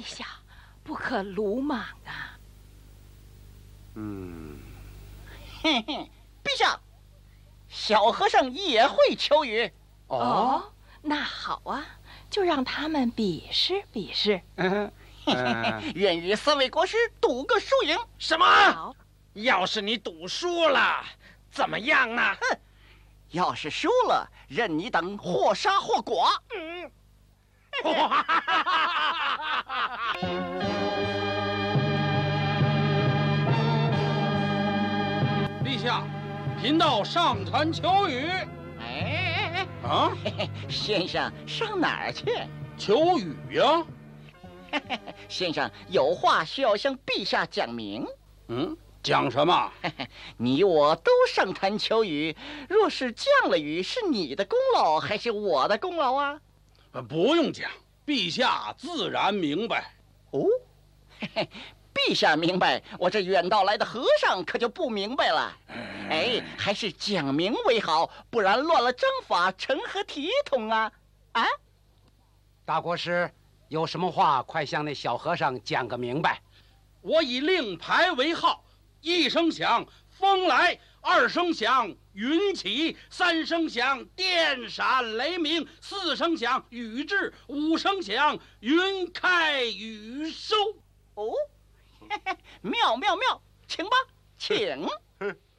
下，不可鲁莽啊！ 嘿嘿，陛下，小和尚也会求雨。 哦，那好啊，就让他们比试比试。 愿与三位国师赌个输赢。 什么？ 好， 要是你赌输了，怎么样呢？ 哼，要是输了，任你等或杀或剐。 陛下，贫道上坛求雨。 哎， 啊， 先生上哪儿去？ 求雨呀？ 先生有话需要向陛下讲明。 讲什么？ 你我都上坛求雨，若是降了雨，是你的功劳还是我的功劳啊？ 不用讲，陛下自然明白。 哦，陛下明白，我这远道来的和尚可就不明白了。哎，还是讲明为好，不然乱了章法，成何体统啊？啊！ 大国师，有什么话快向那小和尚讲个明白。 我以令牌为号，一声响，风来；二声响，云起；三声响，电闪雷鸣；四声响，雨至；五声响，云开雨收。 哦，妙妙妙，请吧，请。